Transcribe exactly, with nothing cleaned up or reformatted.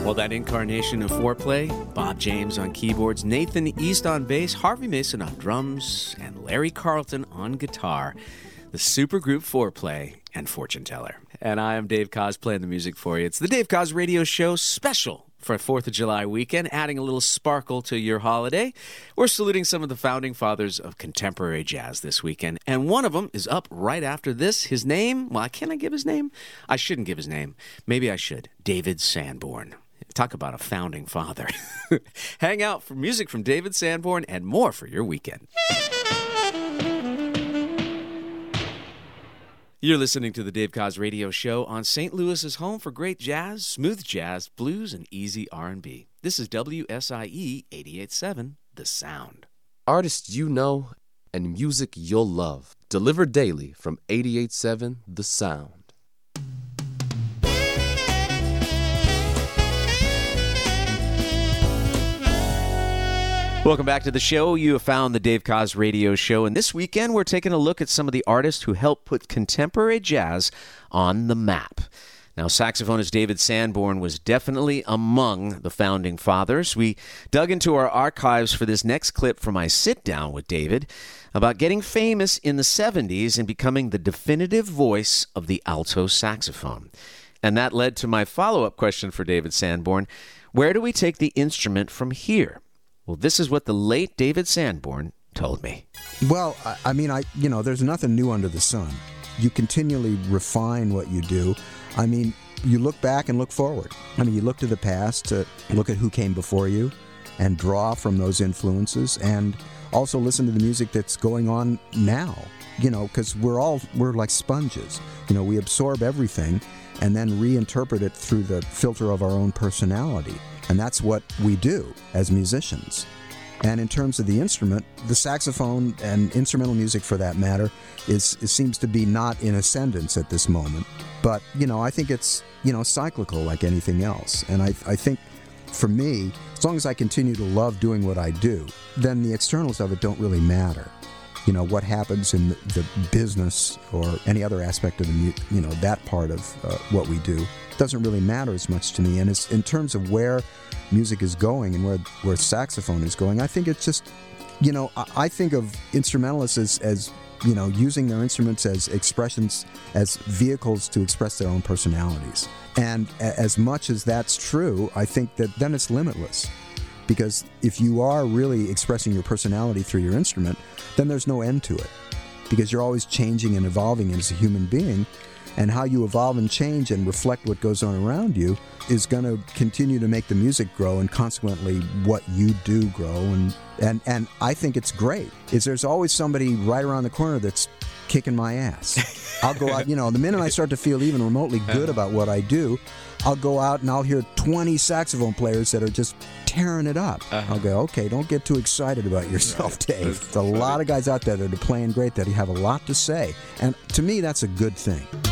Well, that incarnation of foreplay, Bob James on keyboards, Nathan East on bass, Harvey Mason on drums, and Larry Carlton on guitar. The supergroup Foreplay and Fortune Teller. And I am Dave Koz playing the music for you. It's the Dave Koz Radio Show special for fourth of July weekend, adding a little sparkle to your holiday. We're saluting some of the founding fathers of contemporary jazz this weekend, and one of them is up right after this. His name, well, can I give his name? I shouldn't give his name. Maybe I should. David Sanborn. Talk about a founding father. Hang out for music from David Sanborn and more for your weekend. You're listening to the Dave Koz Radio Show on Saint Louis's home for great jazz, smooth jazz, blues, and easy R and B. This is W S I E eighty-eight point seven, The Sound. Artists you know and music you'll love. Delivered daily from eighty-eight point seven, The Sound. Welcome back to the show. You have found the Dave Koz Radio Show, and this weekend we're taking a look at some of the artists who helped put contemporary jazz on the map. Now, saxophonist David Sanborn was definitely among the founding fathers. We dug into our archives for this next clip from my sit-down with David about getting famous in the seventies and becoming the definitive voice of the alto saxophone. And that led to my follow-up question for David Sanborn: where do we take the instrument from here? Well, this is what the late David Sanborn told me. Well, I, I mean, I you know, there's nothing new under the sun. You continually refine what you do. I mean, you look back and look forward. I mean, you look to the past to look at who came before you and draw from those influences, and also listen to the music that's going on now, you know, because we're all, we're like sponges. You know, we absorb everything and then reinterpret it through the filter of our own personality. And that's what we do as musicians. And in terms of the instrument, the saxophone and instrumental music for that matter is it seems to be not in ascendance at this moment. But, you know, I think it's, you know, cyclical like anything else. And I, I think for me, as long as I continue to love doing what I do, then the externals of it don't really matter. You know, what happens in the business or any other aspect of the, you know, that part of uh, what we do doesn't really matter as much to me. And it's, in terms of where music is going and where, where saxophone is going, I think it's just, you know, I, I think of instrumentalists as, as, you know, using their instruments as expressions, as vehicles to express their own personalities. And a, as much as that's true, I think that then it's limitless. Because if you are really expressing your personality through your instrument, then there's no end to it. Because you're always changing and evolving as a human being. And how you evolve and change and reflect what goes on around you is going to continue to make the music grow, and consequently what you do grow. And, and, and I think it's great. Is there's always somebody right around the corner that's kicking my ass. I'll go out, you know, the minute I start to feel even remotely good about what I do, I'll go out and I'll hear twenty saxophone players that are just tearing it up. Uh-huh. I'll go, okay, don't get too excited about yourself, Dave. There's a lot of guys out there that are playing great, that have a lot to say. And to me, that's a good thing.